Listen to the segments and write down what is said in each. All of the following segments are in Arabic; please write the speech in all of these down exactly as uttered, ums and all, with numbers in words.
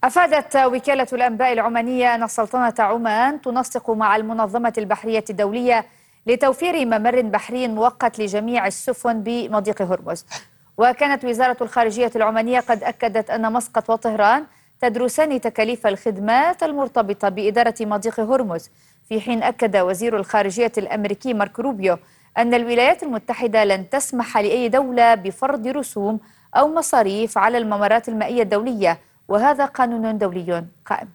أفادت وكالة الأنباء العمانية أن سلطنة عمان تنسق مع المنظمة البحرية الدولية لتوفير ممر بحري مؤقت لجميع السفن بمضيق هرمز. وكانت وزارة الخارجية العمانية قد أكدت أن مسقط وطهران تدرسان تكاليف الخدمات المرتبطة بإدارة مضيق هرمز، في حين أكد وزير الخارجية الأمريكي مارك روبيو أن الولايات المتحدة لن تسمح لأي دولة بفرض رسوم أو مصاريف على الممرات المائية الدولية، وهذا قانون دولي قائم.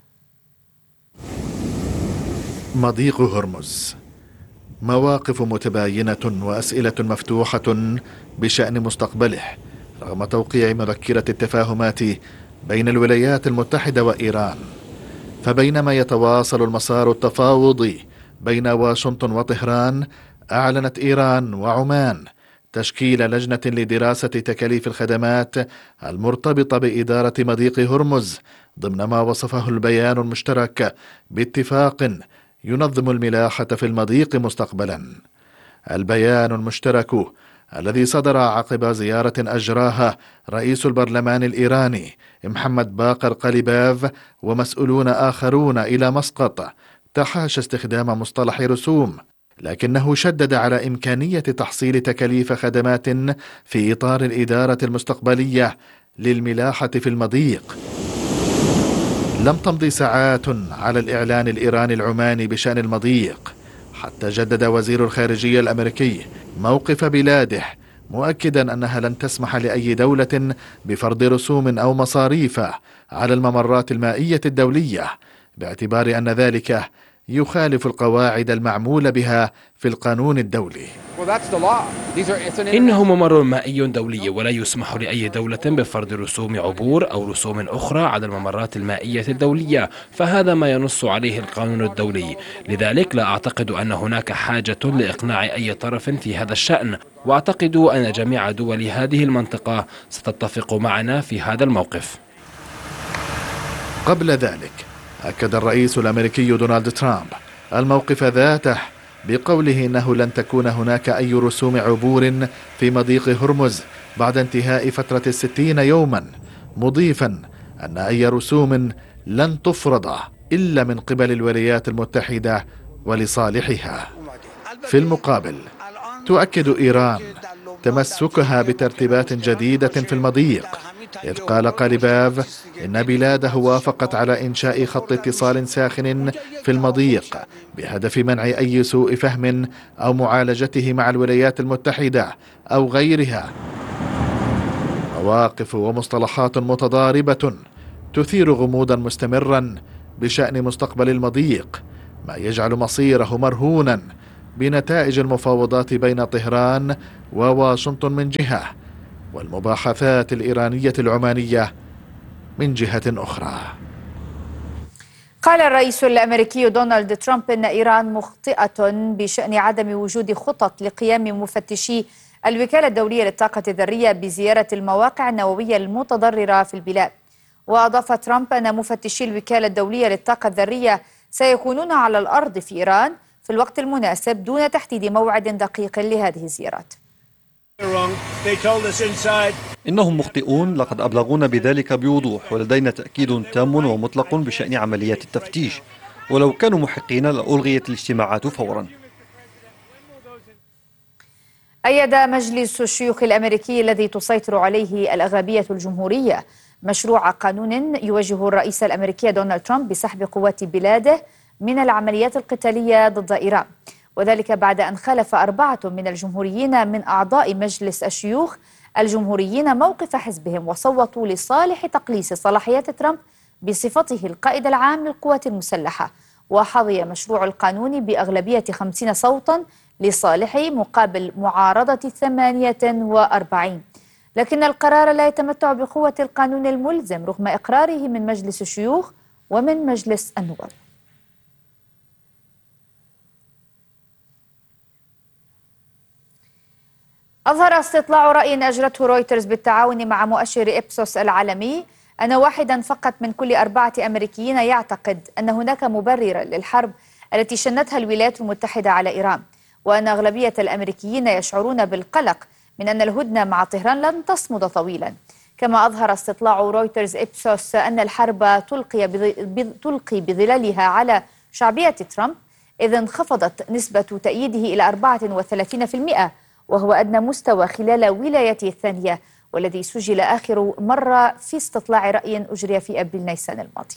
مضيق هرمز، مواقف متباينة وأسئلة مفتوحة بشأن مستقبله رغم توقيع مذكرة التفاهمات بين الولايات المتحدة وإيران. فبينما يتواصل المسار التفاوضي بين واشنطن وطهران، أعلنت إيران وعمان تشكيل لجنة لدراسة تكاليف الخدمات المرتبطة بإدارة مضيق هرمز ضمن ما وصفه البيان المشترك باتفاق ينظم الملاحة في المضيق مستقبلا. البيان المشترك الذي صدر عقب زيارة أجراها رئيس البرلمان الإيراني محمد باقر قليباف ومسؤولون آخرون إلى مسقط تحاشى استخدام مصطلح رسوم، لكنه شدد على إمكانية تحصيل تكاليف خدمات في إطار الإدارة المستقبلية للملاحة في المضيق. لم تمضي ساعات على الإعلان الإيراني العماني بشأن المضيق حتى جدد وزير الخارجية الأمريكي موقف بلاده، مؤكدا أنها لن تسمح لأي دولة بفرض رسوم أو مصاريف على الممرات المائية الدولية، باعتبار أن ذلك يخالف القواعد المعمول بها في القانون الدولي. إنه ممر مائي دولي ولا يسمح لأي دولة بفرض رسوم عبور أو رسوم أخرى على الممرات المائية الدولية، فهذا ما ينص عليه القانون الدولي. لذلك لا أعتقد أن هناك حاجة لإقناع أي طرف في هذا الشأن، وأعتقد أن جميع دول هذه المنطقة ستتفق معنا في هذا الموقف. قبل ذلك أكد الرئيس الأمريكي دونالد ترامب الموقف ذاته بقوله إنه لن تكون هناك أي رسوم عبور في مضيق هرمز بعد انتهاء فترة الستين يوما، مضيفا أن أي رسوم لن تفرض إلا من قبل الولايات المتحدة ولصالحها. في المقابل تؤكد إيران تمسكها بترتيبات جديدة في المضيق، إذ قال قليباف إن بلاده وافقت على إنشاء خط اتصال ساخن في المضيق بهدف منع أي سوء فهم أو معالجته مع الولايات المتحدة أو غيرها. مواقف ومصطلحات متضاربة تثير غموضا مستمرا بشأن مستقبل المضيق، ما يجعل مصيره مرهونا بنتائج المفاوضات بين طهران وواشنطن من جهة، والمباحثات الإيرانية العمانية من جهة أخرى. قال الرئيس الأمريكي دونالد ترامب إن إيران مخطئة بشأن عدم وجود خطط لقيام مفتشي الوكالة الدولية للطاقة الذرية بزيارة المواقع النووية المتضررة في البلاد. وأضاف ترامب أن مفتشي الوكالة الدولية للطاقة الذرية سيكونون على الأرض في إيران في الوقت المناسب دون تحديد موعد دقيق لهذه الزيارات. إنهم مخطئون، لقد أبلغونا بذلك بوضوح، ولدينا تأكيد تام ومطلق بشأن عمليات التفتيش، ولو كانوا محقين لألغيت الاجتماعات فورا. أيد مجلس الشيوخ الأمريكي الذي تسيطر عليه الأغلبية الجمهورية مشروع قانون يوجه الرئيس الأمريكي دونالد ترامب بسحب قوات بلاده من العمليات القتالية ضد إيران، وذلك بعد أن خالف أربعة من الجمهوريين من أعضاء مجلس الشيوخ الجمهوريين موقف حزبهم، وصوتوا لصالح تقليص صلاحيات ترامب بصفته القائد العام للقوات المسلحة. وحظي مشروع القانون بأغلبية خمسين صوتا لصالحه مقابل معارضة ثمانية وأربعين، لكن القرار لا يتمتع بقوة القانون الملزم رغم إقراره من مجلس الشيوخ ومن مجلس النواب. أظهر استطلاع رأي أجرته رويترز بالتعاون مع مؤشر إبسوس العالمي أن واحدا فقط من كل أربعة أمريكيين يعتقد أن هناك مبررا للحرب التي شنتها الولايات المتحدة على إيران، وأن أغلبية الأمريكيين يشعرون بالقلق من أن الهدنة مع طهران لن تصمد طويلا. كما أظهر استطلاع رويترز إبسوس أن الحرب تلقي تلقي بظلالها على شعبية ترامب، إذ انخفضت نسبة تأييده إلى أربعة وثلاثين بالمئة، وهو أدنى مستوى خلال ولايته الثانية، والذي سجل آخر مرة في استطلاع رأي أجري في أبريل نيسان الماضي.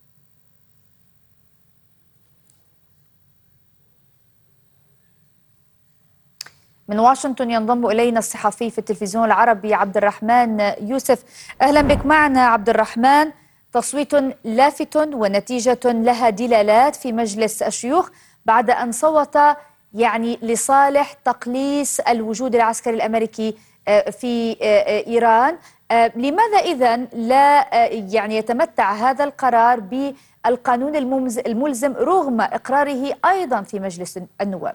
من واشنطن ينضم إلينا الصحفي في التلفزيون العربي عبد الرحمن يوسف. أهلا بك معنا عبد الرحمن. تصويت لافت ونتيجة لها دلالات في مجلس الشيوخ بعد أن صوت يعني لصالح تقليص الوجود العسكري الأمريكي في إيران. لماذا إذن لا يعني يتمتع هذا القرار بالقانون الملزم رغم إقراره أيضا في مجلس النواب؟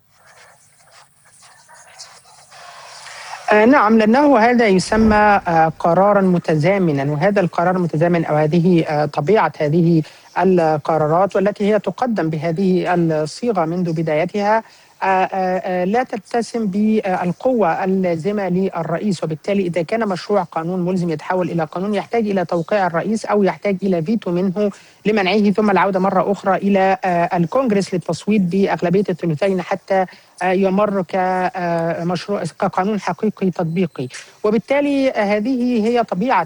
آه نعم، لأنه هذا يسمى آه قرارا متزامنا، وهذا القرار المتزامن أو هذه آه طبيعة هذه القرارات والتي هي تقدم بهذه الصيغة منذ بدايتها آه آه لا تتسم بالقوة اللازمة للرئيس، وبالتالي إذا كان مشروع قانون ملزم يتحول إلى قانون يحتاج إلى توقيع الرئيس أو يحتاج إلى فيتو منه لمنعه، ثم العودة مرة أخرى إلى آه الكونغرس للتصويت بأغلبية الثلثين حتى يمر كمشروع كقانون حقيقي تطبيقي. وبالتالي هذه هي طبيعة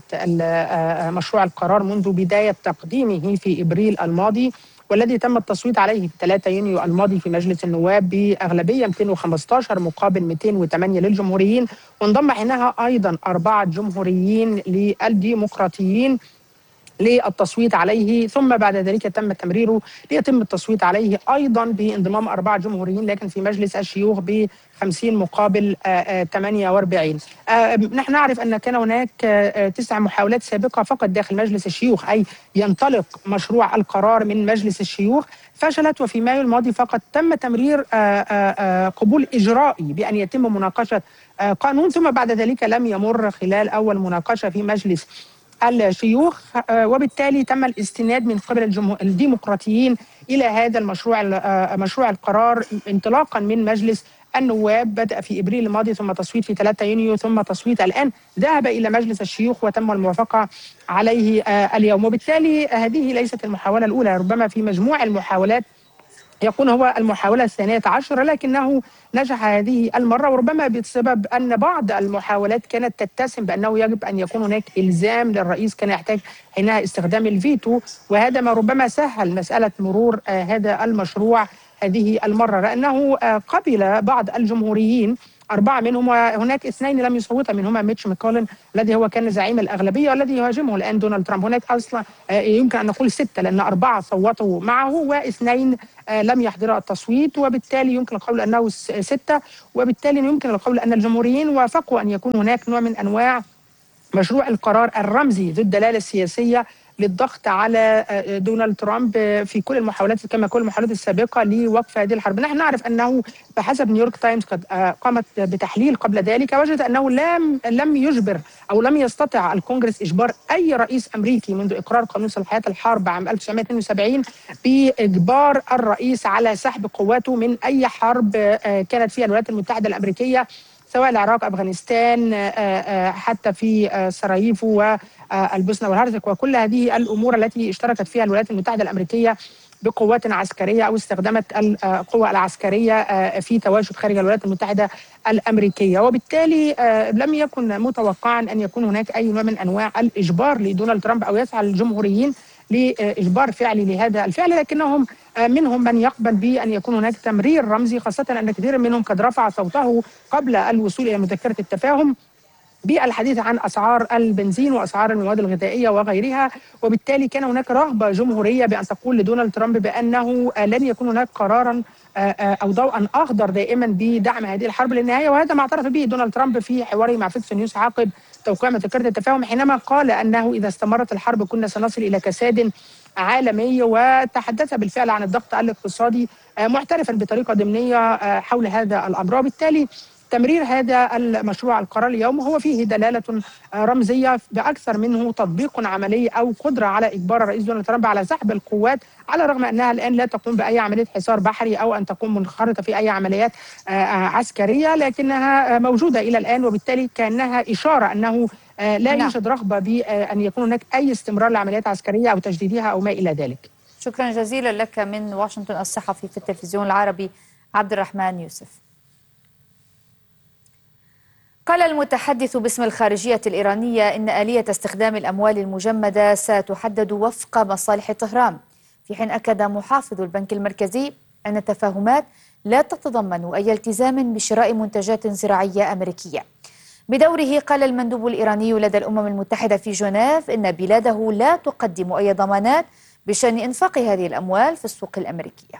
مشروع القرار منذ بداية تقديمه في إبريل الماضي، والذي تم التصويت عليه في ثلاثة يونيو الماضي في مجلس النواب بأغلبية مئتين وخمسة عشر مقابل مئتين وثمانية للجمهوريين، وانضم حينها أيضا أربعة جمهوريين للديمقراطيين للتصويت عليه، ثم بعد ذلك تم تمريره ليتم التصويت عليه أيضا بانضمام أربعة جمهوريين، لكن في مجلس الشيوخ ب خمسين مقابل ثمانية وأربعين. نحن نعرف أن كان هناك تسع محاولات سابقة فقط داخل مجلس الشيوخ، أي ينطلق مشروع القرار من مجلس الشيوخ، فشلت، وفي مايو الماضي فقط تم تمرير قبول إجرائي بأن يتم مناقشة قانون، ثم بعد ذلك لم يمر خلال أول مناقشة في مجلس الشيوخ، وبالتالي تم الاستناد من قبل الديمقراطيين إلى هذا المشروع مشروع القرار انطلاقا من مجلس النواب. بدأ في إبريل الماضي، ثم تصويت في ثلاثة يونيو، ثم تصويت الآن ذهب إلى مجلس الشيوخ وتم الموافقة عليه اليوم. وبالتالي هذه ليست المحاولة الأولى، ربما في مجموع المحاولات يكون هو المحاولة الثانية عشرة، لكنه نجح هذه المرة، وربما بسبب أن بعض المحاولات كانت تتسم بأنه يجب أن يكون هناك إلزام للرئيس، كان يحتاج حينها استخدام الفيتو، وهذا ما ربما سهل مسألة مرور آه هذا المشروع هذه المرة، لأنه آه قبل بعض الجمهوريين أربعة منهم، وهناك اثنين لم يصوتا منهما ميتش ماكولين الذي هو كان زعيم الأغلبية والذي يهاجمه الآن دونالد ترامب. هناك أصلا يمكن أن نقول ستة، لأن أربعة صوتوا معه واثنين لم يحضروا التصويت، وبالتالي يمكن القول أنه ستة، وبالتالي يمكن القول أن الجمهوريين وافقوا أن يكون هناك نوع من أنواع مشروع القرار الرمزي ذو الدلالة السياسية للضغط على دونالد ترامب في كل المحاولات كما كل المحاولات السابقة لوقف هذه الحرب. نحن نعرف أنه بحسب نيويورك تايمز قد قامت بتحليل قبل ذلك، وجد أنه لم لم يجبر أو لم يستطع الكونغرس إجبار أي رئيس أمريكي منذ إقرار قانون صلاحيات الحرب عام ألف وتسعمائة واثنين وسبعين بإجبار الرئيس على سحب قواته من أي حرب كانت فيها الولايات المتحدة الأمريكية، سواء العراق، أفغانستان، حتى في سراييفو والبوسنة والهرزك، وكل هذه الأمور التي اشتركت فيها الولايات المتحدة الأمريكية بقوات عسكرية أو استخدمت القوة العسكرية في تواجد خارج الولايات المتحدة الأمريكية. وبالتالي لم يكن متوقعا أن يكون هناك أي نوع من أنواع الإجبار لدونالد ترامب أو يسعى الجمهوريين لإجبار فعلي لهذا الفعل، لكنهم منهم من يقبل بأن يكون هناك تمرير رمزي، خاصة أن كثير منهم قد رفع صوته قبل الوصول إلى مذكرة التفاهم بالحديث عن أسعار البنزين وأسعار المواد الغذائية وغيرها. وبالتالي كان هناك رغبة جمهورية بأن تقول لدونالد ترامب بأنه لن يكون هناك قرارا أو ضوءا أخضر دائما بدعم هذه الحرب للنهاية، وهذا ما اعترف به دونالد ترامب في حواره مع فيكس نيوز عقب توقيع مذكرة التفاهم، حينما قال أنه إذا استمرت الحرب كنا سنصل إلى كساد عالمي، وتحدث بالفعل عن الضغط الاقتصادي معترفا بطريقة ضمنية حول هذا الأمر. وبالتالي تمرير هذا المشروع القرار اليوم هو فيه دلالة رمزية بأكثر منه تطبيق عملي أو قدرة على إجبار الرئيس دونالد ترامب على سحب القوات، على الرغم أنها الآن لا تقوم بأي عملية حصار بحري أو أن تكون منخرطة في أي عمليات عسكرية، لكنها موجودة إلى الآن، وبالتالي كأنها إشارة أنه لا نعم. يوجد رغبة بأن يكون هناك أي استمرار لعمليات عسكرية أو تجديدها أو ما إلى ذلك. شكرا جزيلا لك من واشنطن الصحفي في التلفزيون العربي عبد الرحمن يوسف. قال المتحدث باسم الخارجية الإيرانية إن آلية استخدام الأموال المجمدة ستحدد وفق مصالح طهران، في حين أكد محافظ البنك المركزي أن التفاهمات لا تتضمن أي التزام بشراء منتجات زراعية أمريكية. بدوره قال المندوب الإيراني لدى الأمم المتحدة في جنيف إن بلاده لا تقدم أي ضمانات بشأن إنفاق هذه الأموال في السوق الأمريكية.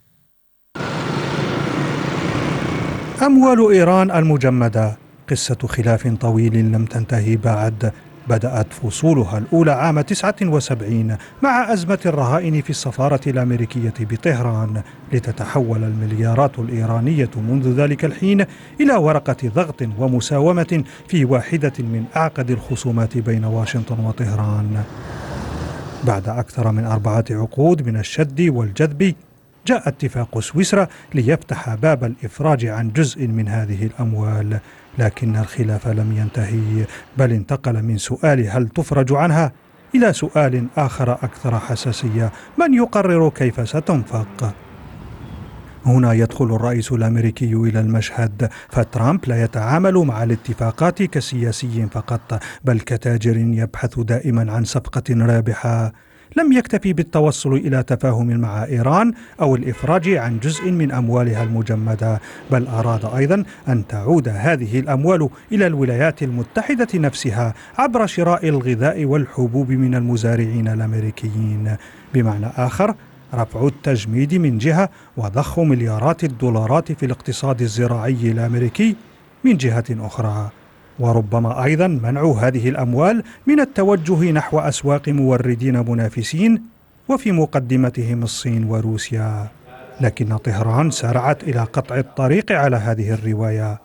أموال إيران المجمدة قصة خلاف طويل لم تنتهي بعد. بدأت فصولها الأولى عام تسعة وسبعين مع أزمة الرهائن في السفارة الأمريكية بطهران، لتتحول المليارات الإيرانية منذ ذلك الحين إلى ورقة ضغط ومساومة في واحدة من أعقد الخصومات بين واشنطن وطهران. بعد أكثر من أربعة عقود من الشد والجذب، جاء اتفاق سويسرا ليفتح باب الإفراج عن جزء من هذه الأموال، لكن الخلاف لم ينتهي، بل انتقل من سؤال هل تفرج عنها إلى سؤال آخر أكثر حساسية: من يقرر كيف ستنفق؟ هنا يدخل الرئيس الأمريكي إلى المشهد، فترامب لا يتعامل مع الاتفاقات كسياسي فقط، بل كتاجر يبحث دائما عن صفقة رابحة. لم يكتفي بالتوصل إلى تفاهم مع إيران أو الإفراج عن جزء من أموالها المجمدة، بل أراد أيضا أن تعود هذه الأموال إلى الولايات المتحدة نفسها عبر شراء الغذاء والحبوب من المزارعين الأمريكيين. بمعنى آخر، رفع التجميد من جهة وضخ مليارات الدولارات في الاقتصاد الزراعي الأمريكي من جهة أخرى، وربما أيضا منع هذه الأموال من التوجه نحو أسواق موردين منافسين، وفي مقدمتهم الصين وروسيا. لكن طهران سارعت إلى قطع الطريق على هذه الرواية.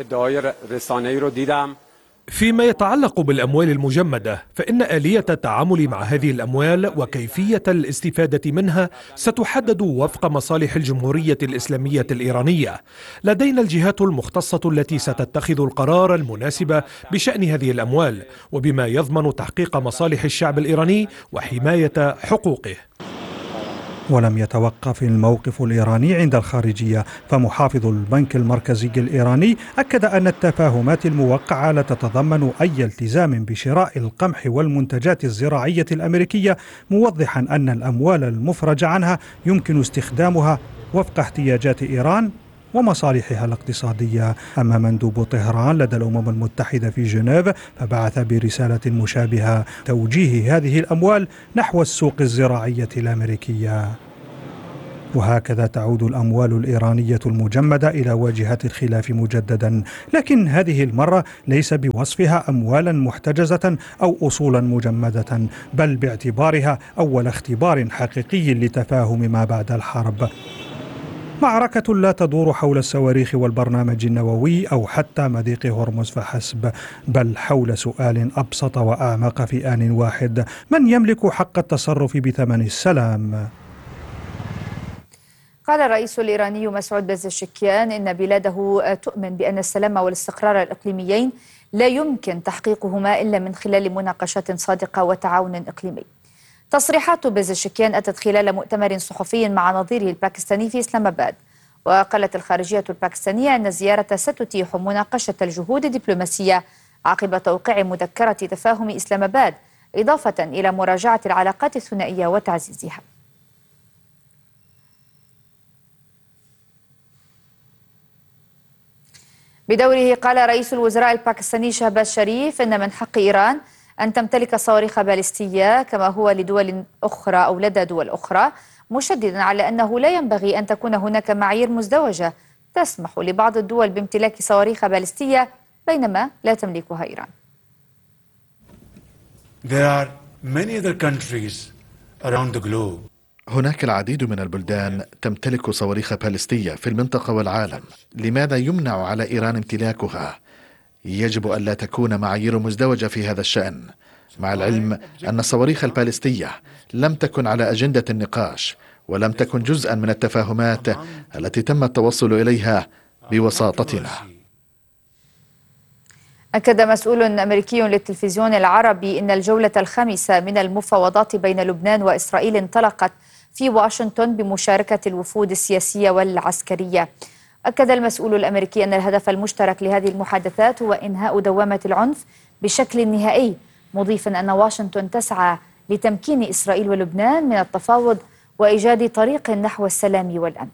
فيما يتعلق بالأموال المجمدة، فإن آلية التعامل مع هذه الأموال وكيفية الاستفادة منها ستحدد وفق مصالح الجمهورية الإسلامية الإيرانية. لدينا الجهات المختصة التي ستتخذ القرار المناسب بشأن هذه الأموال، وبما يضمن تحقيق مصالح الشعب الإيراني وحماية حقوقه. ولم يتوقف الموقف الإيراني عند الخارجية، فمحافظ البنك المركزي الإيراني أكد أن التفاهمات الموقعة لا تتضمن أي التزام بشراء القمح والمنتجات الزراعية الأمريكية، موضحا أن الأموال المفرج عنها يمكن استخدامها وفق احتياجات إيران ومصالحها الاقتصادية. أما مندوب طهران لدى الأمم المتحدة في جنيف فبعث برسالة مشابهة توجيه هذه الأموال نحو السوق الزراعية الأمريكية. وهكذا تعود الأموال الإيرانية المجمدة إلى واجهة الخلاف مجددا، لكن هذه المرة ليس بوصفها أموالا محتجزة أو أصولا مجمدة، بل باعتبارها أول اختبار حقيقي لتفاهم ما بعد الحرب. معركة لا تدور حول الصواريخ والبرنامج النووي أو حتى مضيق هرمز فحسب، بل حول سؤال أبسط وأعمق في آن واحد: من يملك حق التصرف بثمن السلام؟ قال الرئيس الإيراني مسعود بزشكيان إن بلاده تؤمن بأن السلام والاستقرار الإقليميين لا يمكن تحقيقهما إلا من خلال مناقشات صادقة وتعاون إقليمي. تصريحات بزشكيان أتت خلال مؤتمر صحفي مع نظيره الباكستاني في إسلام آباد. وقالت الخارجية الباكستانية أن الزيارة ستتيح مناقشة الجهود الدبلوماسية عقب توقيع مذكرة تفاهم إسلام آباد، إضافة إلى مراجعة العلاقات الثنائية وتعزيزها. بدوره قال رئيس الوزراء الباكستاني شهباز شريف إن من حق إيران أن تمتلك صواريخ باليستية كما هو لدول أخرى أو لدى دول أخرى، مشددا على أنه لا ينبغي أن تكون هناك معايير مزدوجة تسمح لبعض الدول بامتلاك صواريخ باليستية بينما لا تملكها إيران. There are many other countries around the globe. هناك العديد من البلدان تمتلك صواريخ باليستية في المنطقة والعالم، لماذا يمنع على إيران امتلاكها؟ يجب ألا تكون معايير مزدوجة في هذا الشأن، مع العلم أن الصواريخ الباليستية لم تكن على أجندة النقاش ولم تكن جزءا من التفاهمات التي تم التوصل إليها بوساطتنا. أكد مسؤول أمريكي للتلفزيون العربي أن الجولة الخامسة من المفاوضات بين لبنان وإسرائيل انطلقت في واشنطن بمشاركة الوفود السياسية والعسكرية. أكد المسؤول الأمريكي أن الهدف المشترك لهذه المحادثات هو إنهاء دوامة العنف بشكل نهائي، مضيفا أن واشنطن تسعى لتمكين إسرائيل ولبنان من التفاوض وإيجاد طريق نحو السلام والأمن.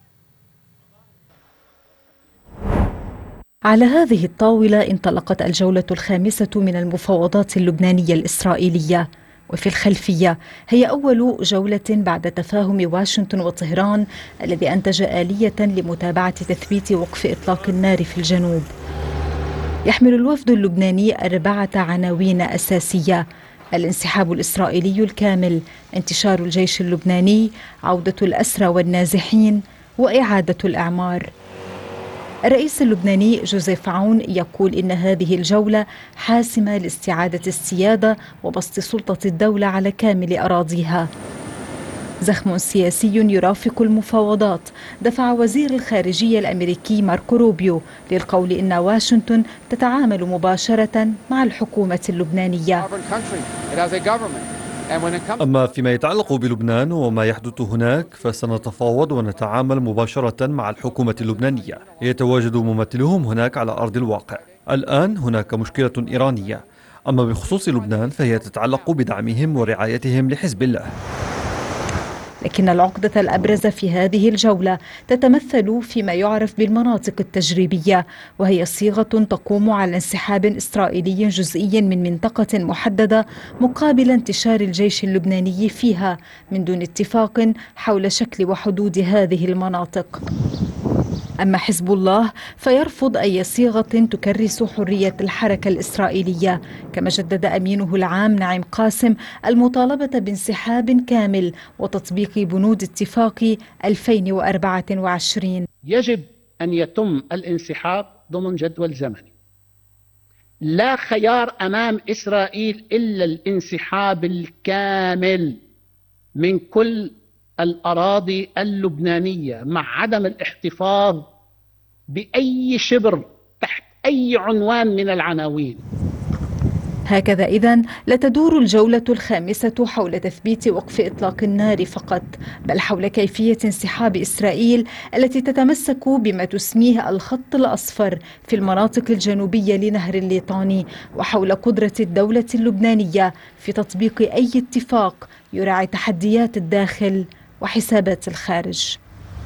على هذه الطاولة انطلقت الجولة الخامسة من المفاوضات اللبنانية الإسرائيلية، وفي الخلفية هي أول جولة بعد تفاهم واشنطن وطهران الذي أنتج آلية لمتابعة تثبيت وقف إطلاق النار في الجنوب. يحمل الوفد اللبناني أربعة عناوين أساسية: الانسحاب الإسرائيلي الكامل، انتشار الجيش اللبناني، عودة الأسرى والنازحين، وإعادة الإعمار. الرئيس اللبناني جوزيف عون يقول إن هذه الجولة حاسمة لاستعادة السيادة وبسط سلطة الدولة على كامل أراضيها. زخم سياسي يرافق المفاوضات دفع وزير الخارجية الأمريكي ماركو روبيو للقول إن واشنطن تتعامل مباشرة مع الحكومة اللبنانية. أما فيما يتعلق بلبنان وما يحدث هناك فسنتفاوض ونتعامل مباشرة مع الحكومة اللبنانية، يتواجد ممثلهم هناك على أرض الواقع. الآن هناك مشكلة إيرانية، أما بخصوص لبنان فهي تتعلق بدعمهم ورعايتهم لحزب الله. لكن العقدة الأبرز في هذه الجولة تتمثل فيما يعرف بالمناطق التجريبية، وهي صيغة تقوم على انسحاب إسرائيلي جزئي من منطقة محددة مقابل انتشار الجيش اللبناني فيها من دون اتفاق حول شكل وحدود هذه المناطق. أما حزب الله فيرفض أي صيغة تكرس حرية الحركة الإسرائيلية، كما جدد أمينه العام نعيم قاسم المطالبة بانسحاب كامل وتطبيق بنود اتفاق ألفين وأربعة وعشرين. يجب أن يتم الانسحاب ضمن جدول زمني، لا خيار أمام إسرائيل إلا الانسحاب الكامل من كل الأراضي اللبنانية مع عدم الاحتفاظ بأي شبر تحت أي عنوان من العناوين. هكذا إذن لا تدور الجولة الخامسة حول تثبيت وقف إطلاق النار فقط، بل حول كيفية انسحاب إسرائيل التي تتمسك بما تسميه الخط الأصفر في المناطق الجنوبية لنهر الليطاني، وحول قدرة الدولة اللبنانية في تطبيق أي اتفاق يراعي تحديات الداخل وحسابات الخارج.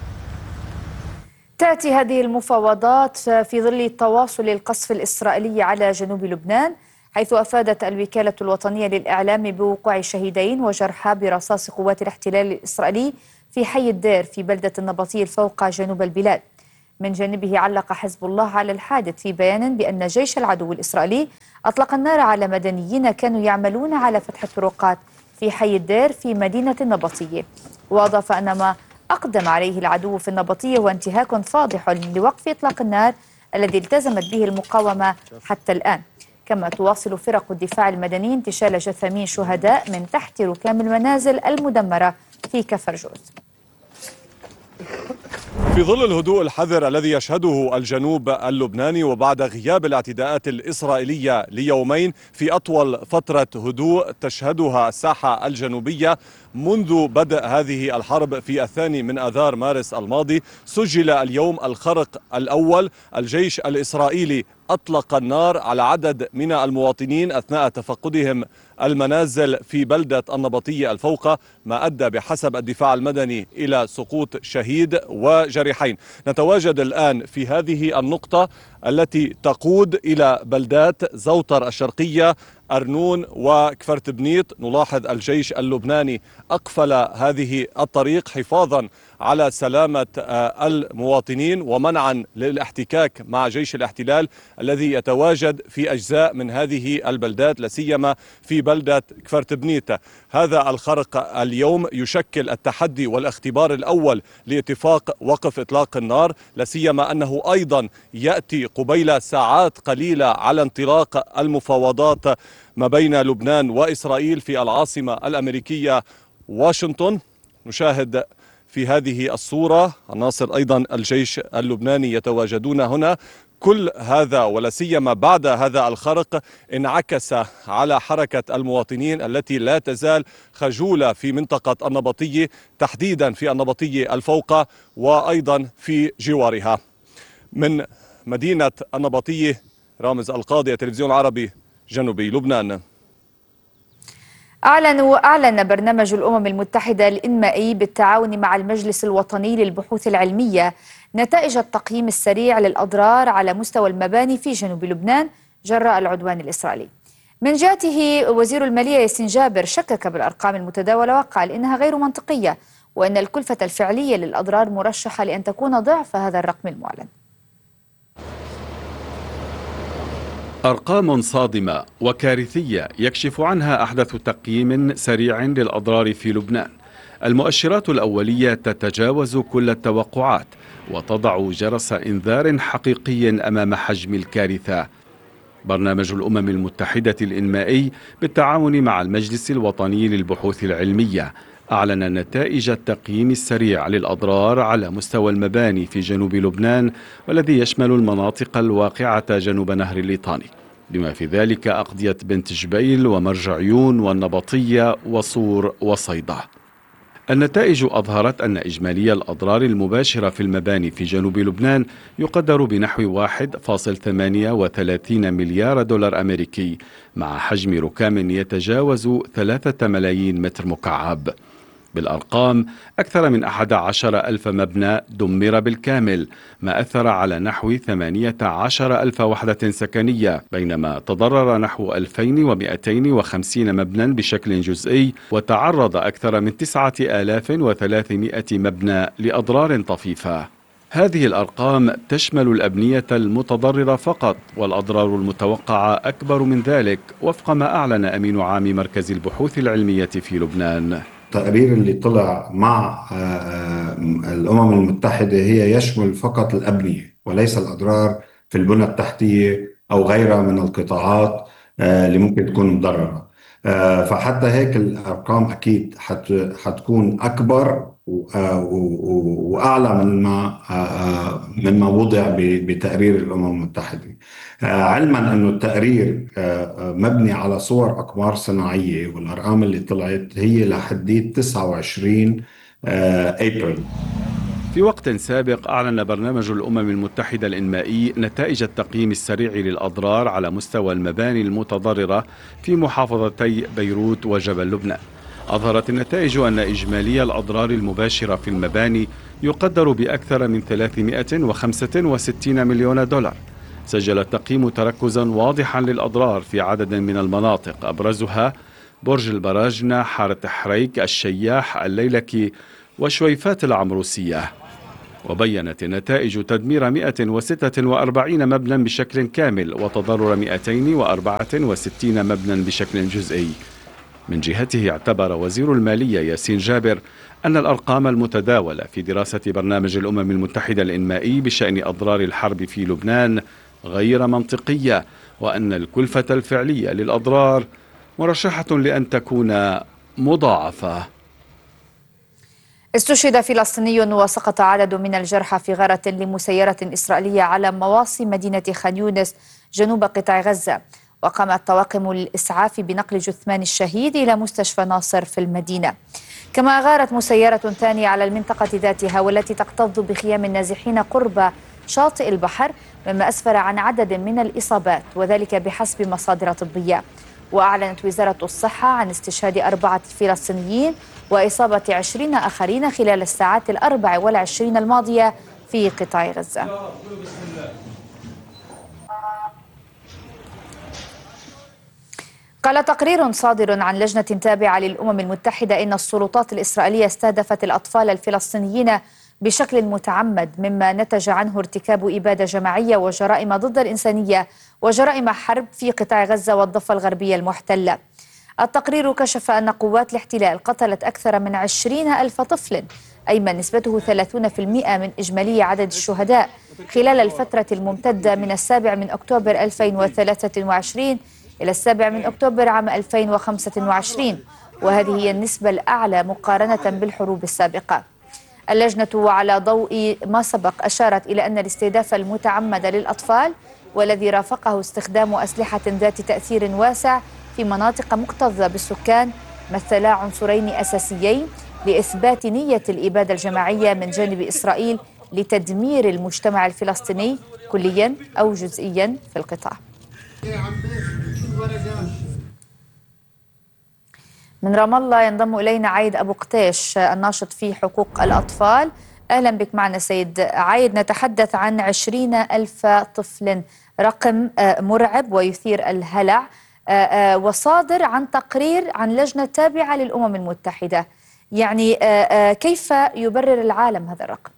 تأتي هذه المفاوضات في ظل تواصل القصف الإسرائيلي على جنوب لبنان، حيث أفادت الوكالة الوطنية للإعلام بوقوع شهيدين وجرحى برصاص قوات الاحتلال الإسرائيلي في حي الدير في بلدة النبطي الفوق جنوب البلاد. من جانبه علق حزب الله على الحادث في بيان بأن جيش العدو الإسرائيلي أطلق النار على مدنيين كانوا يعملون على فتح الطرقات في حي الدير في مدينة النبطية، وأضاف أن ما أقدم عليه العدو في النبطية هو انتهاك فاضح لوقف إطلاق النار الذي التزمت به المقاومة حتى الآن. كما تواصل فرق الدفاع المدني انتشال جثامين شهداء من تحت ركام المنازل المدمرة في كفر جوز. في ظل الهدوء الحذر الذي يشهده الجنوب اللبناني وبعد غياب الاعتداءات الإسرائيلية ليومين، في أطول فترة هدوء تشهدها الساحة الجنوبية منذ بدء هذه الحرب في الثاني من آذار مارس الماضي، سجل اليوم الخرق الأول. الجيش الإسرائيلي أطلق النار على عدد من المواطنين أثناء تفقدهم المنازل في بلدة النبطية الفوقة، ما أدى بحسب الدفاع المدني إلى سقوط شهيد وجريحين. نتواجد الآن في هذه النقطة التي تقود إلى بلدات زوطر الشرقية، أرنون وكفرت بنيط. نلاحظ الجيش اللبناني أقفل هذه الطريق حفاظا على سلامة المواطنين ومنعا للاحتكاك مع جيش الاحتلال الذي يتواجد في أجزاء من هذه البلدات، لاسيما في بلدة كفرت بنيت. هذا الخرق اليوم يشكل التحدي والاختبار الأول لاتفاق وقف إطلاق النار، لاسيما أنه أيضا يأتي قبيل ساعات قليلة على انطلاق المفاوضات ما بين لبنان وإسرائيل في العاصمة الأمريكية واشنطن. نشاهد في هذه الصورة عناصر أيضا الجيش اللبناني يتواجدون هنا. كل هذا ولا سيما بعد هذا الخرق انعكس على حركة المواطنين التي لا تزال خجولة في منطقة النبطية، تحديدا في النبطية الفوقة وأيضا في جوارها. من مدينة النبطية رامز القاضي، التلفزيون العربي، جنوبي لبنان. أعلن أعلن برنامج الأمم المتحدة الإنمائي بالتعاون مع المجلس الوطني للبحوث العلمية نتائج التقييم السريع للأضرار على مستوى المباني في جنوب لبنان جراء العدوان الإسرائيلي. من جهته وزير المالية ياسين جابر شكك بالأرقام المتداولة وقال إنها غير منطقية، وأن الكلفة الفعلية للأضرار مرشحة لأن تكون ضعف هذا الرقم المعلن. أرقام صادمة وكارثية يكشف عنها أحدث تقييم سريع للأضرار في لبنان. المؤشرات الأولية تتجاوز كل التوقعات وتضع جرس إنذار حقيقي أمام حجم الكارثة. برنامج الأمم المتحدة الإنمائي بالتعاون مع المجلس الوطني للبحوث العلمية أعلن نتائج التقييم السريع للأضرار على مستوى المباني في جنوب لبنان، والذي يشمل المناطق الواقعة جنوب نهر الليطاني، بما في ذلك أقضية بنت جبيل ومرج عيون والنبطية وصور وصيدا. النتائج أظهرت أن إجمالي الأضرار المباشرة في المباني في جنوب لبنان يقدر بنحو واحد فاصلة ثمانية وثلاثين مليار دولار أمريكي، مع حجم ركام يتجاوز ثلاثة ملايين متر مكعب. بالأرقام، أكثر من أحد عشر ألف مبنى دمر بالكامل، ما أثر على نحو ثمانية عشر ألف وحدة سكنية، بينما تضرر نحو ألفين ومئتين وخمسين مبنى بشكل جزئي، وتعرض أكثر من تسعة آلاف وثلاثمئة مبنى لأضرار طفيفة. هذه الأرقام تشمل الأبنية المتضررة فقط، والأضرار المتوقعة أكبر من ذلك، وفق ما أعلن أمين عام مركز البحوث العلمية في لبنان. التقرير اللي طلع مع الأمم المتحدة هي يشمل فقط الأبنية وليس الأضرار في البنى التحتية أو غيرها من القطاعات اللي ممكن تكون مضررة. فحتى هيك الأرقام أكيد حتكون أكبر وأعلى من ما من ما وضع بتقرير الأمم المتحدة، علما أنه التقرير مبني على صور أقمار صناعية، والأرقام اللي طلعت هي لحديت تسعة وعشرين أبريل. في وقت سابق أعلن برنامج الأمم المتحدة الإنمائي نتائج التقييم السريع للأضرار على مستوى المباني المتضررة في محافظتي بيروت وجبل لبنان. أظهرت النتائج أن إجمالي الأضرار المباشرة في المباني يقدر بأكثر من ثلاثمئة وخمسة وستين مليون دولار. سجل التقييم تركزا واضحا للأضرار في عدد من المناطق، أبرزها برج البراجنة، حارة حريك، الشياح، الليلكي وشويفات العمروسية. وبينت النتائج تدمير مئة وستة وأربعين مبنى بشكل كامل وتضرر مئتين وأربعة وستين مبنى بشكل جزئي. من جهته اعتبر وزير المالية ياسين جابر أن الأرقام المتداولة في دراسة برنامج الأمم المتحدة الإنمائي بشأن أضرار الحرب في لبنان غير منطقية، وأن الكلفة الفعلية للأضرار مرشحة لأن تكون مضاعفة. استشهد فلسطيني وسقط عدد من الجرحى في غارة لمسيرة إسرائيلية على مواصي مدينة خان يونس جنوب قطاع غزة، وقامت طواقم الإسعاف بنقل جثمان الشهيد إلى مستشفى ناصر في المدينة. كما غارت مسيرة ثانية على المنطقة ذاتها والتي تكتظ بخيام النازحين قرب شاطئ البحر، مما أسفر عن عدد من الإصابات، وذلك بحسب مصادر طبية. وأعلنت وزارة الصحة عن استشهاد أربعة فلسطينيين وإصابة عشرين آخرين خلال الساعات الأربع والعشرين الماضية في قطاع غزة. قال تقرير صادر عن لجنة تابعة للأمم المتحدة إن السلطات الإسرائيلية استهدفت الأطفال الفلسطينيين بشكل متعمد، مما نتج عنه ارتكاب إبادة جماعية وجرائم ضد الإنسانية وجرائم حرب في قطاع غزة والضفة الغربية المحتلة. التقرير كشف أن قوات الاحتلال قتلت أكثر من عشرين ألف طفل، أي ما نسبته ثلاثين بالمئة من إجمالي عدد الشهداء خلال الفترة الممتدة من السابع من أكتوبر ألفين وثلاثة وعشرين إلى السابع من أكتوبر عام ألفين وخمسة وعشرين، وهذه هي النسبة الأعلى مقارنة بالحروب السابقة. اللجنة على ضوء ما سبق أشارت إلى أن الاستهداف المتعمد للأطفال والذي رافقه استخدام أسلحة ذات تأثير واسع في مناطق مكتظة بالسكان مثلا عنصرين أساسيين لإثبات نية الإبادة الجماعية من جانب إسرائيل لتدمير المجتمع الفلسطيني كليا أو جزئيا في القطاع. من رام الله ينضم إلينا عايد أبو قتيش الناشط في حقوق الأطفال. أهلا بك معنا سيد عايد. نتحدث عن عشرين ألف طفل، رقم مرعب ويثير الهلع، وصادر عن تقرير عن لجنة تابعة للأمم المتحدة. يعني كيف يبرر العالم هذا الرقم؟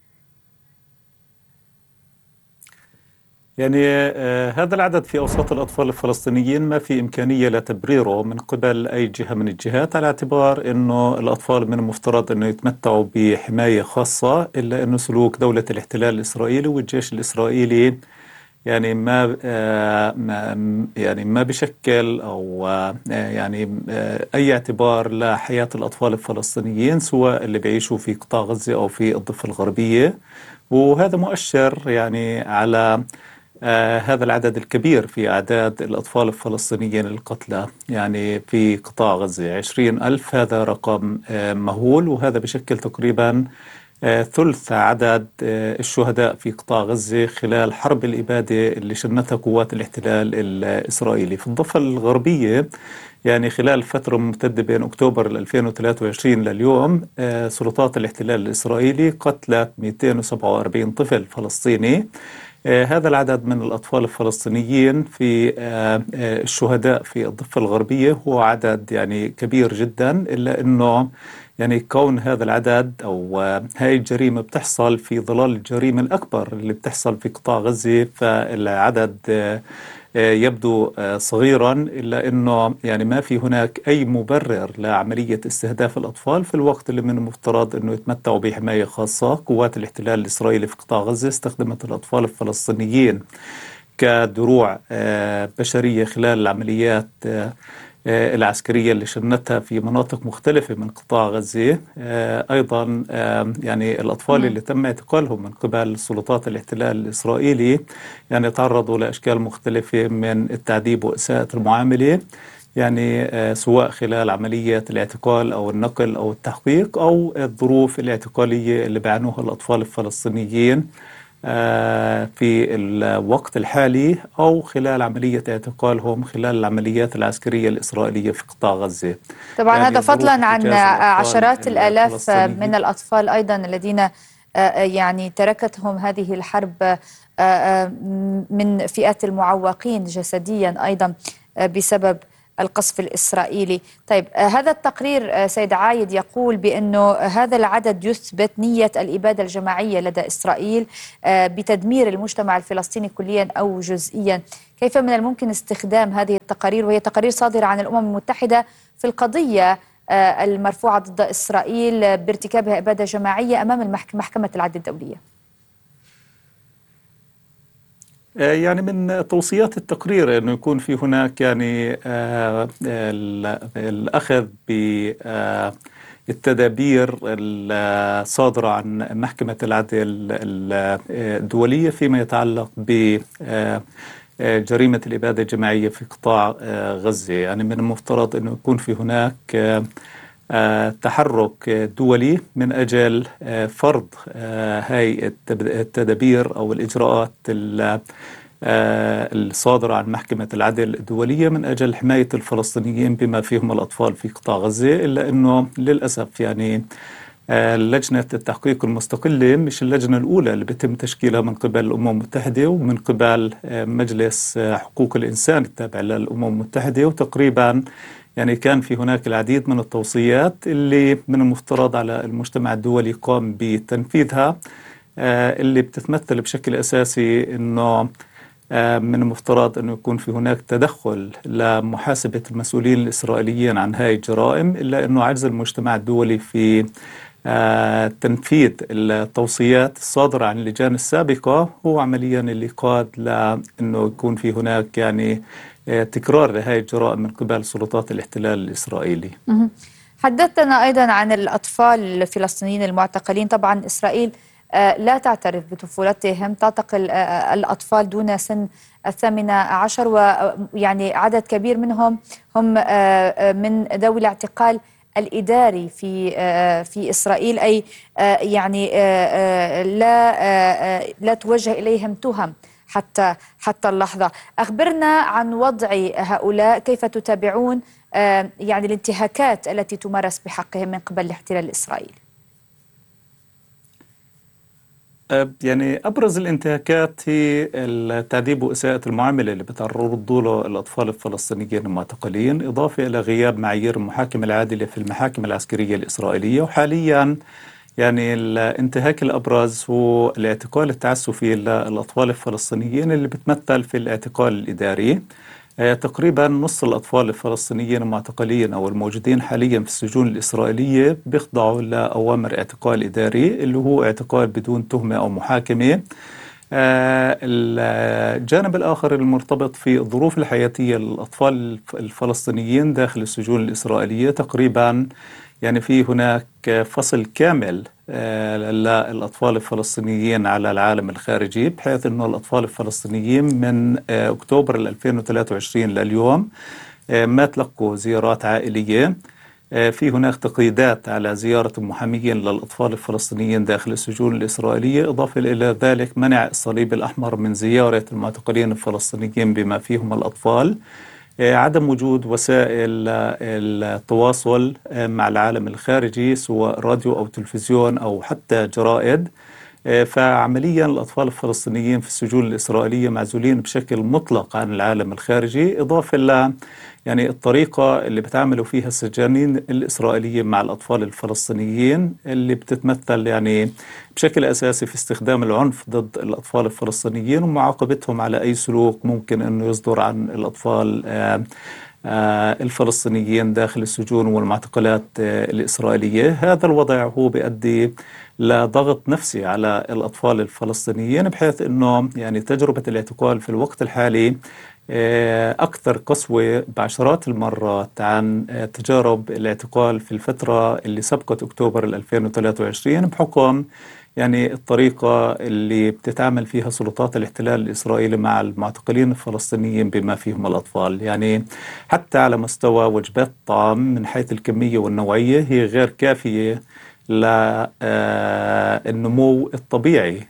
يعني آه هذا العدد في أوساط الأطفال الفلسطينيين ما في إمكانية لتبريره من قبل أي جهة من الجهات، على اعتبار أنه الأطفال من المفترض أنه يتمتعوا بحماية خاصة، إلا أنه سلوك دولة الاحتلال الإسرائيلي والجيش الإسرائيلي يعني ما آه ما يعني ما بشكل أو آه يعني آه أي اعتبار لحياة الأطفال الفلسطينيين، سواء اللي بيعيشوا في قطاع غزة أو في الضفة الغربية. وهذا مؤشر يعني على آه هذا العدد الكبير في أعداد الأطفال الفلسطينيين القتلى يعني في قطاع غزة. عشرين ألف هذا رقم آه مهول، وهذا بشكل تقريبا آه ثلث عدد آه الشهداء في قطاع غزة خلال حرب الإبادة اللي شنتها قوات الاحتلال الإسرائيلي. في الضفة الغربية يعني خلال الفترة الممتدة بين أكتوبر ألفين وثلاثة وعشرين لليوم آه سلطات الاحتلال الإسرائيلي قتلت مئتين وسبعة وأربعين طفل فلسطيني. آه هذا العدد من الأطفال الفلسطينيين في آه آه الشهداء في الضفة الغربية هو عدد يعني كبير جدا، إلا أنه يعني كون هذا العدد أو آه هاي الجريمة بتحصل في ظلال الجريمة الأكبر اللي بتحصل في قطاع غزة، فالعدد آه يبدو صغيرا، إلا أنه يعني ما في هناك أي مبرر لعملية استهداف الأطفال في الوقت اللي من المفترض أنه يتمتعوا بحماية خاصة. قوات الاحتلال الإسرائيلي في قطاع غزة استخدمت الأطفال الفلسطينيين كدروع بشرية خلال العمليات العسكرية اللي شنتها في مناطق مختلفة من قطاع غزة. أيضا يعني الأطفال اللي تم اعتقالهم من قبل سلطات الاحتلال الإسرائيلي يعني تعرضوا لأشكال مختلفة من التعذيب وإساءة المعاملة، يعني سواء خلال عملية الاعتقال أو النقل أو التحقيق أو الظروف الاعتقالية اللي بيعانوها الأطفال الفلسطينيين في الوقت الحالي أو خلال عملية اعتقالهم خلال العمليات العسكرية الإسرائيلية في قطاع غزة. طبعا يعني هذا فضلا عن عشرات الآلاف من الأطفال أيضا الذين يعني تركتهم هذه الحرب من فئات المعوقين جسديا أيضا بسبب القصف الإسرائيلي. طيب هذا التقرير سيد عايد يقول بأنه هذا العدد يثبت نية الإبادة الجماعية لدى إسرائيل بتدمير المجتمع الفلسطيني كليا أو جزئيا. كيف من الممكن استخدام هذه التقارير، وهي تقارير صادرة عن الأمم المتحدة في القضية المرفوعة ضد إسرائيل بارتكابها إبادة جماعية أمام محكمة العدل الدولية؟ يعني من توصيات التقرير أنه يكون في هناك يعني الأخذ بالتدابير الصادرة عن محكمة العدل الدولية فيما يتعلق بجريمة الإبادة الجماعية في قطاع غزة. يعني من المفترض أنه يكون في هناك تحرك دولي من أجل فرض هاي التدابير أو الإجراءات الصادرة عن محكمة العدل الدولية من أجل حماية الفلسطينيين بما فيهم الأطفال في قطاع غزة. إلا أنه للأسف يعني لجنة التحقيق المستقلة مش اللجنة الأولى اللي بيتم تشكيلها من قبل الأمم المتحدة ومن قبل مجلس حقوق الإنسان التابع للأمم المتحدة، وتقريبا يعني كان في هناك العديد من التوصيات اللي من المفترض على المجتمع الدولي قام بتنفيذها، اللي بتتمثل بشكل أساسي أنه من المفترض أنه يكون في هناك تدخل لمحاسبة المسؤولين الإسرائيليين عن هاي الجرائم، إلا أنه عجز المجتمع الدولي في تنفيذ التوصيات الصادرة عن اللجان السابقة هو عمليا اللي قاد لأنه يكون في هناك يعني تكرار لهذه الجرائم من قبل سلطات الاحتلال الإسرائيلي. حدثنا أيضا عن الأطفال الفلسطينيين المعتقلين. طبعا إسرائيل لا تعترف بطفولتهم، تعتقل الأطفال دون سن الثامنة عشر، ويعني عدد كبير منهم هم من ذوي الاعتقال الإداري في في إسرائيل، أي يعني لا لا توجه إليهم تهم حتى حتى اللحظة. أخبرنا عن وضع هؤلاء، كيف تتابعون يعني الانتهاكات التي تمارس بحقهم من قبل الاحتلال الإسرائيلي؟ يعني أبرز الانتهاكات هي التعذيب وإساءة المعاملة اللي بتعرضوا له الأطفال الفلسطينيين المعتقلين، إضافة إلى غياب معايير المحاكمة العادلة في المحاكم العسكرية الإسرائيلية. وحاليا يعني الانتهاك الأبرز هو الاعتقال التعسفي للأطفال الفلسطينيين اللي بتمثل في الاعتقال الإداري. تقريبا نصف الأطفال الفلسطينيين المعتقلين أو الموجودين حاليا في السجون الإسرائيلية بيخضعوا لأوامر اعتقال إداري اللي هو اعتقال بدون تهمة أو محاكمة. الجانب الآخر المرتبط في الظروف الحياتية للأطفال الفلسطينيين داخل السجون الإسرائيلية، تقريبا يعني في هناك فصل كامل للأطفال الفلسطينيين على العالم الخارجي، بحيث أنه الأطفال الفلسطينيين من أكتوبر ألفين وثلاثة وعشرين لليوم ما تلقوا زيارات عائلية. في هناك تقييدات على زيارة المحاميين للأطفال الفلسطينيين داخل السجون الإسرائيلية، إضافة إلى ذلك منع الصليب الأحمر من زيارة المعتقلين الفلسطينيين بما فيهم الأطفال. عدم وجود وسائل التواصل مع العالم الخارجي سواء راديو أو تلفزيون أو حتى جرائد. فعمليا الأطفال الفلسطينيين في السجون الإسرائيلية معزولين بشكل مطلق عن العالم الخارجي، إضافة إلى يعني الطريقة اللي بتعملوا فيها السجانين الإسرائيليين مع الأطفال الفلسطينيين اللي بتتمثل يعني بشكل أساسي في استخدام العنف ضد الأطفال الفلسطينيين ومعاقبتهم على أي سلوك ممكن أنه يصدر عن الأطفال آآ آآ الفلسطينيين داخل السجون والمعتقلات الإسرائيلية. هذا الوضع هو بيؤدي لضغط نفسي على الأطفال الفلسطينيين، بحيث أنه يعني تجربة الاعتقال في الوقت الحالي أكثر قسوة بعشرات المرات عن تجارب الاعتقال في الفترة اللي سبقت أكتوبر ألفين وثلاثة وعشرين، بحكم يعني الطريقة اللي بتتعامل فيها سلطات الاحتلال الإسرائيلي مع المعتقلين الفلسطينيين بما فيهم الأطفال. يعني حتى على مستوى وجبات الطعام من حيث الكمية والنوعية هي غير كافية للنمو الطبيعي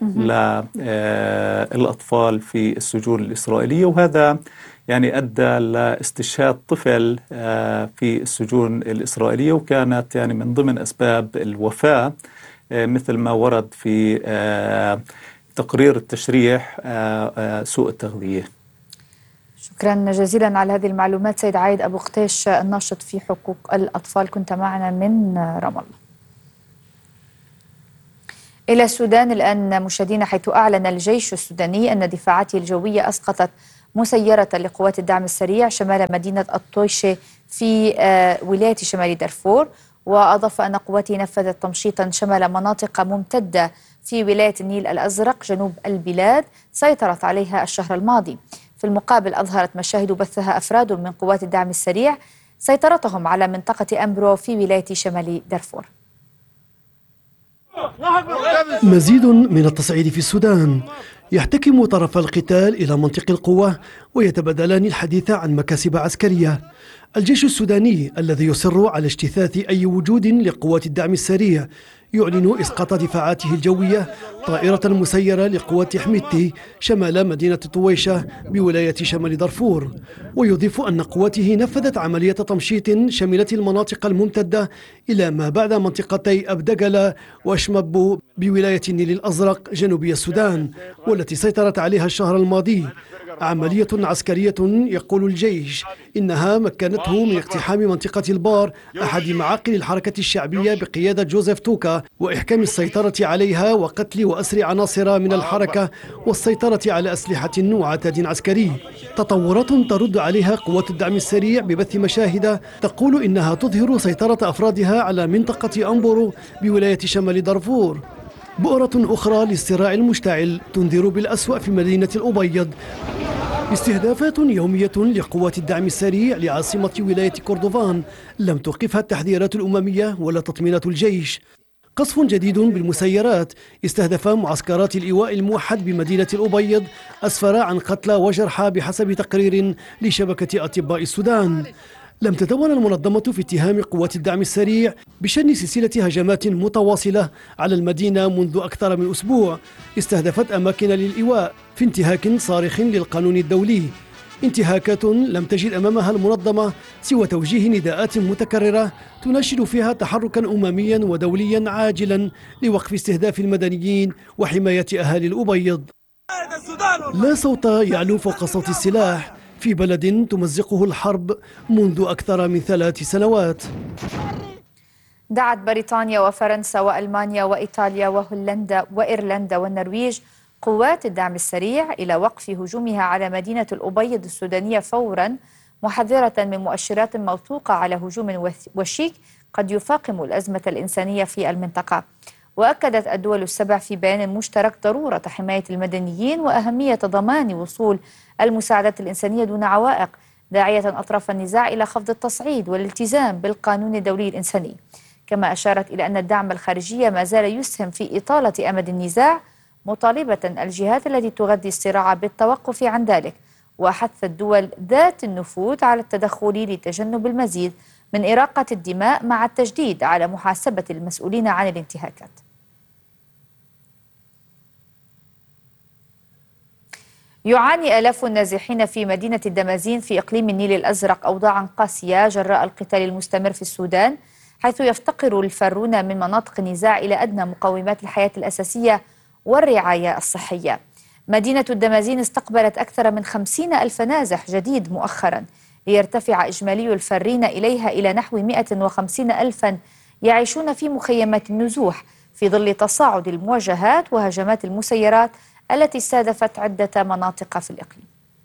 للأطفال في السجون الإسرائيلية، وهذا يعني أدى لاستشهاد طفل في السجون الإسرائيلية، وكانت يعني من ضمن أسباب الوفاة مثل ما ورد في تقرير التشريح سوء التغذية. شكرا جزيلا على هذه المعلومات سيد عايد أبو قتيش، الناشط في حقوق الأطفال، كنت معنا من رام الله. إلى السودان الآن مشاهدينا، حيث أعلن الجيش السوداني أن دفاعاته الجوية أسقطت مسيرة لقوات الدعم السريع شمال مدينة الطويشة في ولاية شمال دارفور، وأضاف أن قواته نفذت تمشيطا شمال مناطق ممتدة في ولاية النيل الأزرق جنوب البلاد سيطرت عليها الشهر الماضي. في المقابل أظهرت مشاهد بثها أفراد من قوات الدعم السريع سيطرتهم على منطقة أمبرو في ولاية شمال دارفور. مزيد من التصعيد في السودان. يحتكم طرف القتال إلى منطق القوة ويتبادلان الحديث عن مكاسب عسكرية. الجيش السوداني الذي يصر على اجتثاث أي وجود لقوات الدعم السريع يعلن إسقاط دفاعاته الجوية طائرة مسيرة لقوات حميدتي شمال مدينة طويشة بولاية شمال دارفور، ويضيف أن قواته نفذت عملية تمشيط شملت المناطق الممتدة إلى ما بعد منطقتي أبدقلة وشمبو بولاية النيل الأزرق جنوبي السودان، والتي سيطرت عليها الشهر الماضي. عملية عسكرية يقول الجيش إنها مكنته من اقتحام منطقة البار أحد معاقل الحركة الشعبية بقيادة جوزيف توكا وإحكام السيطرة عليها وقتل وأسر عناصر من الحركة والسيطرة على أسلحة وعتاد عسكري. تطورات ترد عليها قوات الدعم السريع ببث مشاهد تقول إنها تظهر سيطرة أفرادها على منطقة أمبورو بولاية شمال دارفور. بؤرة أخرى للصراع المشتعل تنذر بالأسوأ في مدينة الأبيض استهدافات يومية لقوات الدعم السريع لعاصمة ولاية كردفان لم توقفها التحذيرات الأممية ولا تطمينات الجيش. قصف جديد بالمسيرات استهدف معسكرات الإيواء الموحد بمدينة الأبيض أسفر عن قتلى وجرحى بحسب تقرير لشبكة أطباء السودان. لم تتون المنظمة في اتهام قوات الدعم السريع بشن سلسلة هجمات متواصلة على المدينة منذ أكثر من أسبوع استهدفت أماكن للإيواء في انتهاك صارخ للقانون الدولي، انتهاكات لم تجد أمامها المنظمة سوى توجيه نداءات متكررة تناشد فيها تحركا أمميا ودوليا عاجلا لوقف استهداف المدنيين وحماية أهالي الأبيض. لا صوت يعلو فوق صوت السلاح في بلد تمزقه الحرب منذ أكثر من ثلاث سنوات. دعت بريطانيا وفرنسا وألمانيا وإيطاليا وهولندا وإيرلندا والنرويج قوات الدعم السريع إلى وقف هجومها على مدينة الأبيض السودانية فورا، محذرة من مؤشرات موثوقة على هجوم وشيك قد يفاقم الأزمة الإنسانية في المنطقة. وأكدت الدول السبع في بيان مشترك ضرورة حماية المدنيين وأهمية ضمان وصول المساعدات الإنسانية دون عوائق، داعية أطراف النزاع إلى خفض التصعيد والالتزام بالقانون الدولي الإنساني. كما أشارت إلى أن الدعم الخارجي ما زال يسهم في إطالة أمد النزاع، مطالبة الجهات التي تغذي الصراع بالتوقف عن ذلك، وحث الدول ذات النفوذ على التدخل لتجنب المزيد من إراقة الدماء مع التشديد على محاسبة المسؤولين عن الانتهاكات. يعاني آلاف النازحين في مدينة الدمازين في إقليم النيل الأزرق أوضاعا قاسية جراء القتال المستمر في السودان، حيث يفتقر الفارون من مناطق النزاع إلى أدنى مقومات الحياة الأساسية والرعاية الصحية. مدينة الدمازين استقبلت أكثر من خمسين ألف نازح جديد مؤخرا، ليرتفع إجمالي الفارين إليها إلى نحو مئة وخمسين ألفا يعيشون في مخيمات النزوح في ظل تصاعد المواجهات وهجمات المسيرات التي استهدفت عدة مناطق في الإقليم.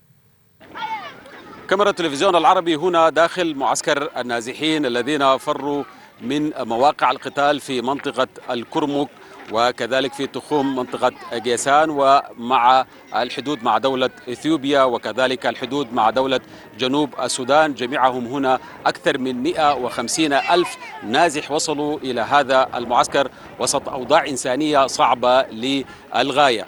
كاميرا التلفزيون العربي هنا داخل معسكر النازحين الذين فروا من مواقع القتال في منطقة الكرمك وكذلك في تخوم منطقة جيسان ومع الحدود مع دولة إثيوبيا وكذلك الحدود مع دولة جنوب السودان. جميعهم هنا أكثر من مئة وخمسين ألف نازح وصلوا إلى هذا المعسكر وسط أوضاع إنسانية صعبة للغاية.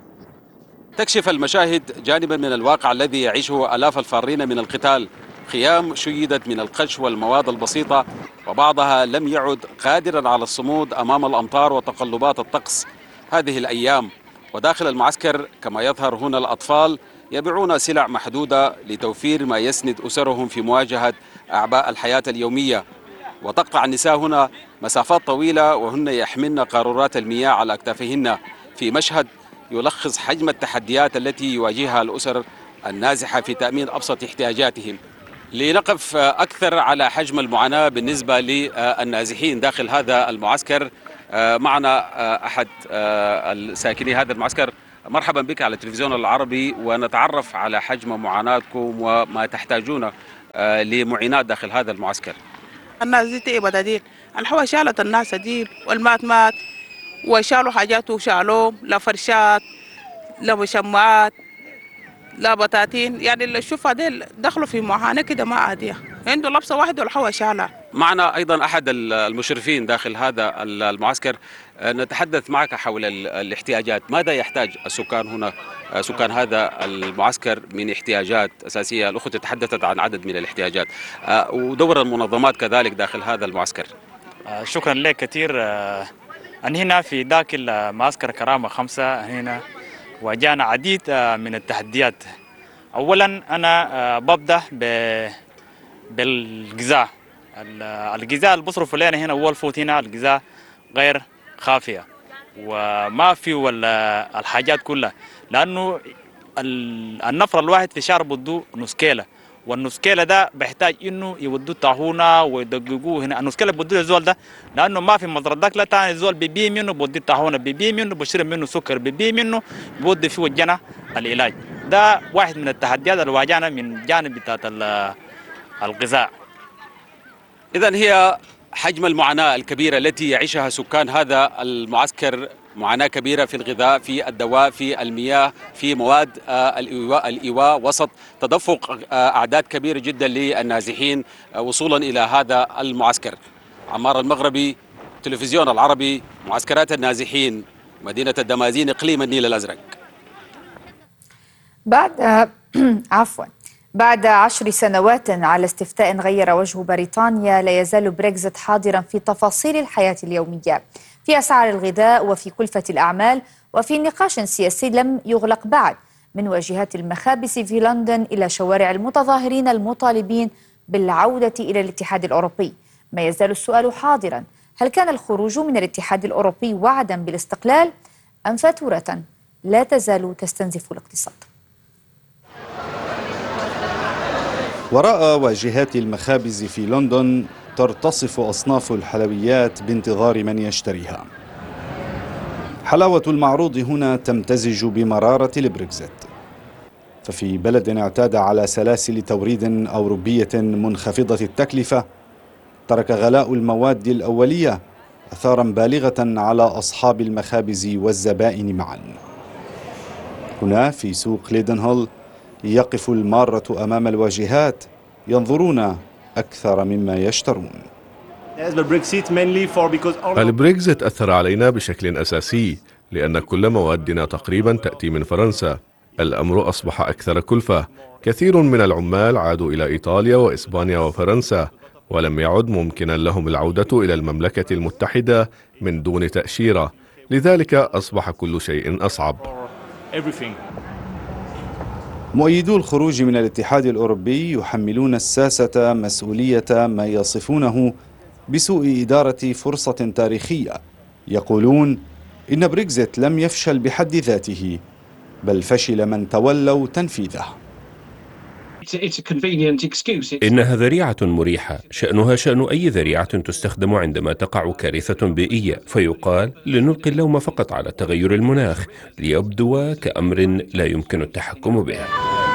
تكشف المشاهد جانبا من الواقع الذي يعيشه آلاف الفارين من القتال. خيام شيدت من القش والمواد البسيطة وبعضها لم يعد قادرا على الصمود أمام الأمطار وتقلبات الطقس هذه الأيام. وداخل المعسكر كما يظهر هنا الأطفال يبيعون سلع محدودة لتوفير ما يسند أسرهم في مواجهة أعباء الحياة اليومية. وتقطع النساء هنا مسافات طويلة وهن يحملن قارورات المياه على أكتافهن في مشهد يلخص حجم التحديات التي يواجهها الأسر النازحة في تأمين أبسط احتياجاتهم. لنقف أكثر على حجم المعاناة بالنسبة للنازحين داخل هذا المعسكر، معنا أحد الساكني هذا المعسكر. مرحبا بك على التلفزيون العربي، ونتعرف على حجم معاناتكم وما تحتاجون لمعينات داخل هذا المعسكر. الناس دي تئبة دادين الحوى شالت الناس دي والمات مات وشالوا حاجات وشالوا لا فرشات لا مشمعات لا بطاطين، يعني اللي شوفها ديل دخلوا في معاناة كده ما عادية، عنده لبسة واحدة والحوى شالها. معنا أيضا أحد المشرفين داخل هذا المعسكر، نتحدث معك حول الاحتياجات. ماذا يحتاج السكان هنا، سكان هذا المعسكر من احتياجات أساسية؟ الأخوة تحدثت عن عدد من الاحتياجات ودور المنظمات كذلك داخل هذا المعسكر. شكرا لك كثير. أن هنا في ذاك المعسكر كرامة خمسة هنا واجهنا عديد من التحديات. أولا أنا ببدأ بالغذاء. الغذاء اللي بصرفوا لنا هنا هو الفوت هنا الغذاء غير خافية وما في الحاجات كلها، لأنه النفر الواحد في شهر بده نص كيلة، والنص كيلة ده بيحتاج انه يودوه طاحونه ويدققوه هنا. النص كيلة بدوه الزول ده لانه ما في مزرعه داك لا تاني الزول بيبيع منه بودي طاحونه، بيبيع منه بشرب منه سكر، بيبيع منه بودي فيه وجنا العلاج. ده واحد من التحديات اللي واجهنا من جانب بتاعت الغذاء. إذن هي حجم المعاناة الكبيرة التي يعيشها سكان هذا المعسكر معاناة كبيرة في الغذاء، في الدواء، في المياه، في مواد الإيواء, الإيواء وسط تدفق أعداد كبيرة جدا للنازحين وصولا إلى هذا المعسكر. عمار المغربي، تلفزيون العربي، معسكرات النازحين، مدينة الدمازين، إقليم النيل الأزرق. بعد عفوا بعد عشر سنوات على استفتاء غير وجه بريطانيا، لا يزال بريكزيت حاضرا في تفاصيل الحياة اليومية، في أسعار الغذاء وفي كلفة الأعمال وفي نقاش سياسي لم يغلق بعد، من واجهات المخابز في لندن إلى شوارع المتظاهرين المطالبين بالعودة إلى الاتحاد الأوروبي. ما يزال السؤال حاضرا: هل كان الخروج من الاتحاد الأوروبي وعدا بالاستقلال أم فاتورة لا تزال تستنزف الاقتصاد؟ وراء واجهات المخابز في لندن ترتصف أصناف الحلويات بانتظار من يشتريها. حلاوة المعروض هنا تمتزج بمرارة البريكزيت، ففي بلد اعتاد على سلاسل توريد أوروبية منخفضة التكلفة، ترك غلاء المواد الأولية أثارا بالغة على أصحاب المخابز والزبائن معا. هنا في سوق ليدنهول يقف المارة أمام الواجهات ينظرون أكثر مما يشترون. البريكزيت أثر علينا بشكل أساسي لأن كل موادنا تقريبا تأتي من فرنسا. الأمر أصبح أكثر كلفة. كثير من العمال عادوا إلى إيطاليا وإسبانيا وفرنسا، ولم يعد ممكنا لهم العودة إلى المملكة المتحدة من دون تأشيرة، لذلك أصبح كل شيء أصعب. مؤيدو الخروج من الاتحاد الأوروبي يحملون الساسة مسؤولية ما يصفونه بسوء إدارة فرصة تاريخية. يقولون إن بريكزيت لم يفشل بحد ذاته، بل فشل من تولوا تنفيذه. إنها ذريعة مريحة، شأنها شأن أي ذريعة تستخدم عندما تقع كارثة بيئية، فيقال لنلقي اللوم فقط على تغير المناخ ليبدو كأمر لا يمكن التحكم به.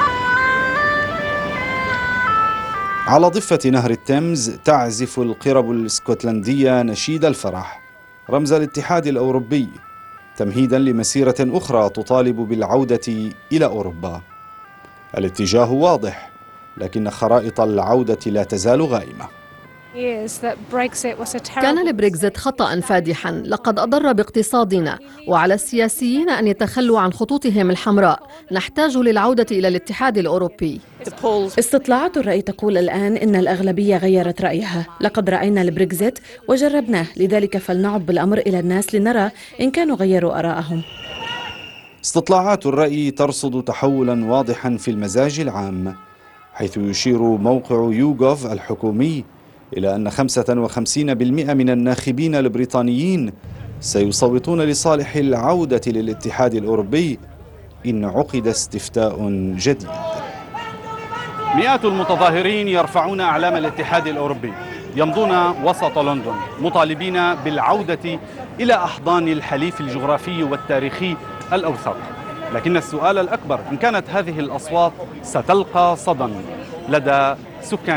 على ضفة نهر التيمز تعزف القرب الاسكتلندية نشيد الفرح، رمز الاتحاد الأوروبي، تمهيدا لمسيرة أخرى تطالب بالعودة إلى أوروبا. الاتجاه واضح، لكن خرائط العودة لا تزال غائمة. كان البريكزيت خطأ فادحا، لقد أضر باقتصادنا، وعلى السياسيين أن يتخلوا عن خطوطهم الحمراء. نحتاج للعودة إلى الاتحاد الأوروبي. استطلاعات الرأي تقول الآن إن الأغلبية غيرت رأيها. لقد رأينا البريكزيت وجربناه، لذلك فلنعد بالأمر إلى الناس لنرى إن كانوا غيروا آراءهم. استطلاعات الرأي ترصد تحولا واضحا في المزاج العام، حيث يشير موقع يوغوف الحكومي إلى أن خمسة وخمسين بالمئة من الناخبين البريطانيين سيصوتون لصالح العودة للاتحاد الأوروبي إن عقد استفتاء جديد. مئات المتظاهرين يرفعون أعلام الاتحاد الأوروبي، يمضون وسط لندن مطالبين بالعودة إلى أحضان الحليف الجغرافي والتاريخي الأوثق. لكن السؤال الأكبر: إن كانت هذه الأصوات ستلقى صدى لدى سكان